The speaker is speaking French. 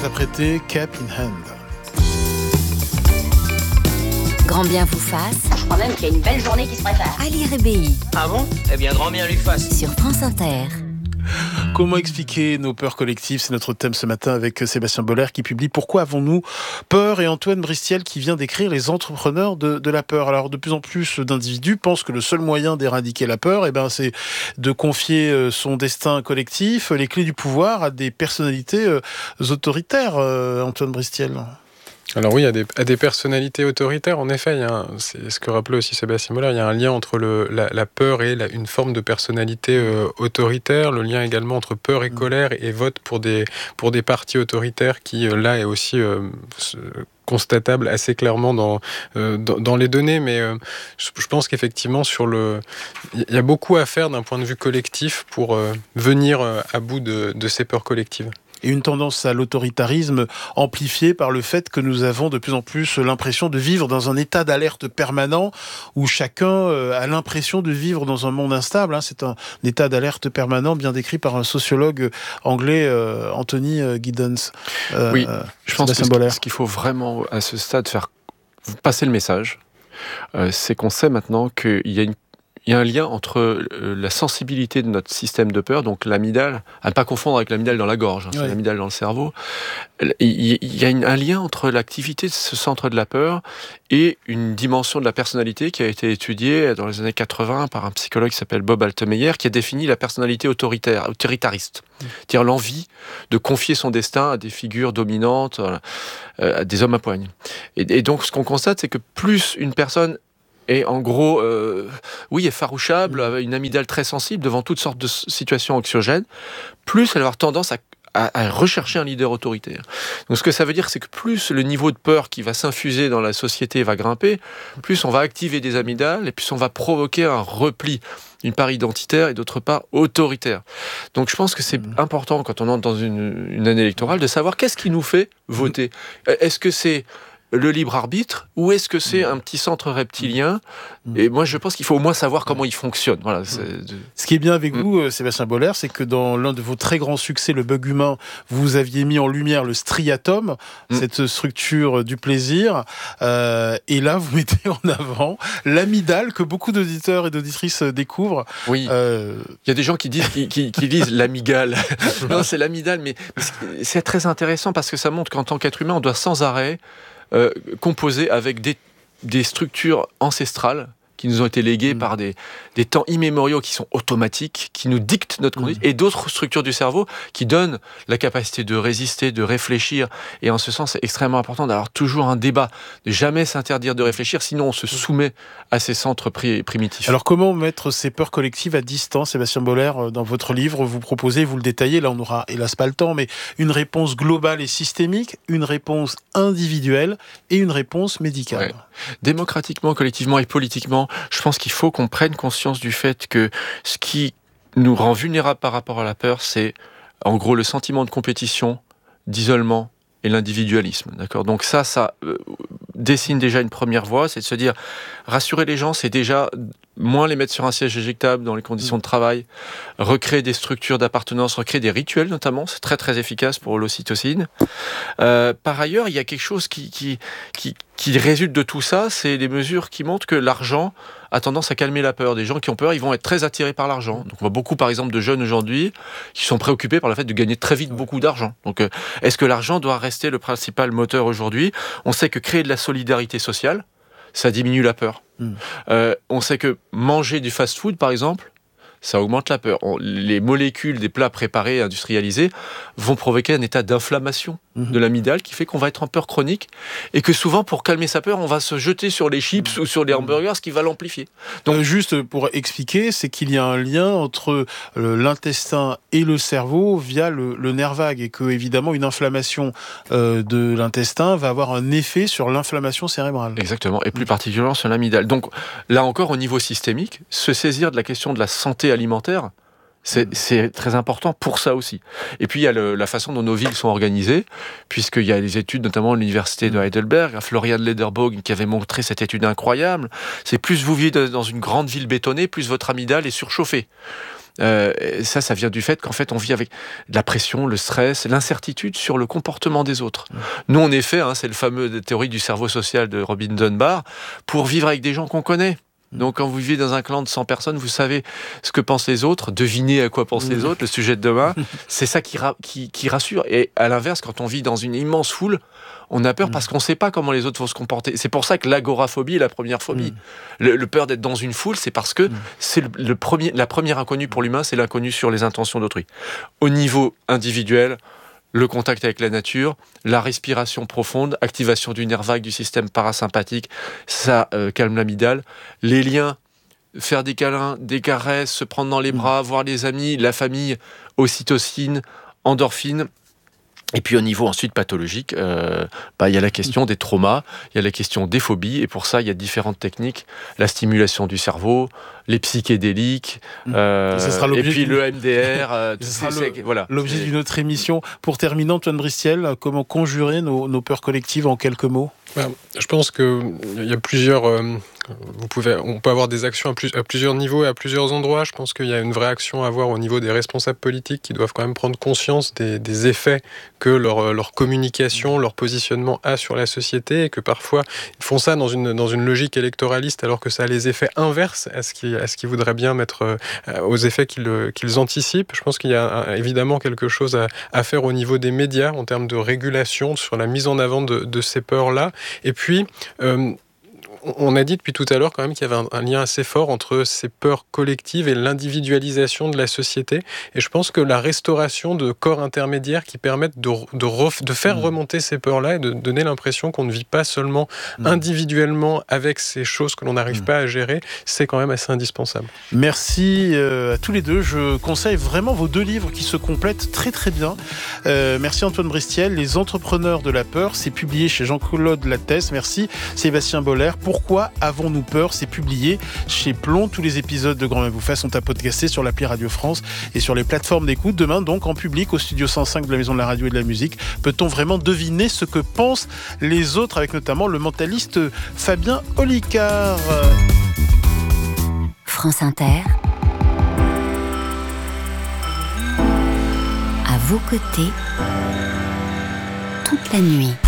interpréter Cap in Hand. Grand bien vous fasse. Je crois même qu'il y a une belle journée qui se prépare. Ali Rébéi. Ah bon ? Eh bien, grand bien lui fasse. Sur France Inter. Comment expliquer nos peurs collectives ? C'est notre thème ce matin avec Sébastien Boller qui publie Pourquoi avons-nous peur ? Et Antoine Bristiel qui vient d'écrire Les entrepreneurs de la peur. Alors de plus en plus d'individus pensent que le seul moyen d'éradiquer la peur, c'est de confier son destin collectif, les clés du pouvoir à des personnalités autoritaires. Antoine Bristiel. Alors oui, à des personnalités autoritaires, en effet, c'est ce que rappelait aussi Sébastien Boller, il y a un lien entre la peur et une forme de personnalité autoritaire, le lien également entre peur et colère et vote pour des partis autoritaires qui, là, est aussi constatable assez clairement dans les données, mais je pense qu'effectivement, il y a beaucoup à faire d'un point de vue collectif pour venir à bout de ces peurs collectives. Et une tendance à l'autoritarisme amplifiée par le fait que nous avons de plus en plus l'impression de vivre dans un état d'alerte permanent où chacun a l'impression de vivre dans un monde instable. C'est un état d'alerte permanent bien décrit par un sociologue anglais, Anthony Giddens. Oui, je pense que ce qu'il faut vraiment à ce stade faire passer le message, c'est qu'on sait maintenant qu'il y a un lien entre la sensibilité de notre système de peur, donc l'amygdale, à ne pas confondre avec l'amygdale dans la gorge, c'est l'amygdale dans le cerveau. Il y a un lien entre l'activité de ce centre de la peur et une dimension de la personnalité qui a été étudiée dans les années 80 par un psychologue qui s'appelle Bob Altemeyer, qui a défini la personnalité autoritariste. C'est-à-dire l'envie de confier son destin à des figures dominantes, à des hommes à poigne. Et donc ce qu'on constate, c'est que plus une personne et en gros, effarouchable, avec une amygdale très sensible devant toutes sortes de situations anxiogènes, plus elle va avoir tendance à rechercher un leader autoritaire. Donc ce que ça veut dire, c'est que plus le niveau de peur qui va s'infuser dans la société va grimper, plus on va activer des amygdales et plus on va provoquer un repli, d'une part identitaire et d'autre part autoritaire. Donc je pense que c'est important quand on entre dans une année électorale de savoir qu'est-ce qui nous fait voter. Est-ce que c'est le libre arbitre, ou est-ce que c'est un petit centre reptilien ? Et moi, je pense qu'il faut au moins savoir comment il fonctionne. Voilà, Ce qui est bien avec vous, Sébastien Boller, c'est que dans l'un de vos très grands succès, Le Bug Humain, vous aviez mis en lumière le striatum, cette structure du plaisir. Et là, vous mettez en avant l'amygdale que beaucoup d'auditeurs et d'auditrices découvrent. Oui, il y a des gens qui disent qui lisent l'amygdale. Non, c'est l'amygdale, mais c'est très intéressant parce que ça montre qu'en tant qu'être humain, on doit sans arrêt composés avec des structures ancestrales qui nous ont été léguées par des temps immémoriaux qui sont automatiques, qui nous dictent notre conduite, et d'autres structures du cerveau qui donnent la capacité de résister, de réfléchir. Et en ce sens, c'est extrêmement important d'avoir toujours un débat, de jamais s'interdire de réfléchir, sinon on se soumet à ces centres primitifs. Alors comment mettre ces peurs collectives à distance, Sébastien Boller ? Dans votre livre, vous proposez, vous le détaillez, là on n'aura hélas pas le temps, mais une réponse globale et systémique, une réponse individuelle et une réponse médicale. Ouais. Démocratiquement, collectivement et politiquement, je pense qu'il faut qu'on prenne conscience du fait que ce qui nous rend vulnérables par rapport à la peur, c'est en gros le sentiment de compétition, d'isolement et l'individualisme. D'accord ? Donc ça dessine déjà une première voie, c'est de se dire, rassurer les gens, c'est déjà moins les mettre sur un siège éjectable dans les conditions de travail, recréer des structures d'appartenance, recréer des rituels notamment, c'est très très efficace pour l'ocytocine. Par ailleurs, il y a quelque chose qui résulte de tout ça, c'est des mesures qui montrent que l'argent a tendance à calmer la peur. Des gens qui ont peur, ils vont être très attirés par l'argent. Donc on voit beaucoup par exemple de jeunes aujourd'hui qui sont préoccupés par le fait de gagner très vite beaucoup d'argent. Donc est-ce que l'argent doit rester le principal moteur aujourd'hui ? On sait que créer de la solidarité sociale, ça diminue la peur. On sait que manger du fast-food, par exemple, ça augmente la peur. Les molécules des plats préparés, industrialisés, vont provoquer un état d'inflammation de l'amygdale qui fait qu'on va être en peur chronique et que souvent, pour calmer sa peur, on va se jeter sur les chips ou sur les hamburgers, ce qui va l'amplifier. Donc, juste pour expliquer, c'est qu'il y a un lien entre l'intestin et le cerveau via le nerf vague et que, évidemment, une inflammation de l'intestin va avoir un effet sur l'inflammation cérébrale. Exactement, et plus particulièrement sur l'amygdale. Donc, là encore, au niveau systémique, se saisir de la question de la santé alimentaire, c'est très important pour ça aussi. Et puis il y a la façon dont nos villes sont organisées, puisqu'il y a des études, notamment à l'université de Heidelberg, à Florian Lederbogen, qui avait montré cette étude incroyable. C'est plus vous vivez dans une grande ville bétonnée, plus votre amygdale est surchauffée. Ça vient du fait qu'en fait, on vit avec de la pression, le stress, l'incertitude sur le comportement des autres. Nous, on est fait, c'est le fameux théorie du cerveau social de Robin Dunbar, pour vivre avec des gens qu'on connaît. Donc, quand vous vivez dans un clan de 100 personnes, vous savez ce que pensent les autres, devinez à quoi pensent les autres, le sujet de demain. C'est ça qui rassure. Et à l'inverse, quand on vit dans une immense foule, on a peur parce qu'on ne sait pas comment les autres vont se comporter. C'est pour ça que l'agoraphobie est la première phobie. Le peur d'être dans une foule, c'est parce que c'est la première inconnue pour l'humain, c'est l'inconnu sur les intentions d'autrui. Au niveau individuel, le contact avec la nature, la respiration profonde, activation du nerf vague du système parasympathique, ça calme l'amygdale. Les liens, faire des câlins, des caresses, se prendre dans les bras, voir les amis, la famille, ocytocine, endorphine. Et puis au niveau ensuite pathologique, il y a la question des traumas, il y a la question des phobies, et pour ça il y a différentes techniques, la stimulation du cerveau, les psychédéliques, et puis le MDR. Voilà. L'objet d'une autre émission. Pour terminer, Antoine Bristiel, comment conjurer nos peurs collectives en quelques mots ? Je pense qu'il y a plusieurs... on peut avoir des actions à plusieurs niveaux et à plusieurs endroits. Je pense qu'il y a une vraie action à avoir au niveau des responsables politiques qui doivent quand même prendre conscience des effets que leur communication, leur positionnement a sur la société, et que parfois ils font ça dans une logique électoraliste alors que ça a les effets inverses à ce qu'ils voudraient bien mettre aux effets qu'ils anticipent. Je pense qu'il y a évidemment quelque chose à faire au niveau des médias en termes de régulation sur la mise en avant de ces peurs-là. Et puis... on a dit depuis tout à l'heure quand même qu'il y avait un lien assez fort entre ces peurs collectives et l'individualisation de la société. Et je pense que la restauration de corps intermédiaires qui permettent de faire remonter ces peurs-là et de donner l'impression qu'on ne vit pas seulement individuellement avec ces choses que l'on n'arrive pas à gérer, c'est quand même assez indispensable. Merci à tous les deux. Je conseille vraiment vos 2 livres qui se complètent très très bien. Merci Antoine Bristiel, Les entrepreneurs de la peur, c'est publié chez Jean-Claude Lattès. Merci Sébastien Boller. Pourquoi avons-nous peur ? C'est publié chez Plomb. Tous les épisodes de Grand Bien vous fasse sont à podcaster sur l'appli Radio France et sur les plateformes d'écoute. Demain, donc, en public, au studio 105 de la Maison de la Radio et de la Musique, peut-on vraiment deviner ce que pensent les autres, avec notamment le mentaliste Fabien Olicard. France Inter. À vos côtés, toute la nuit.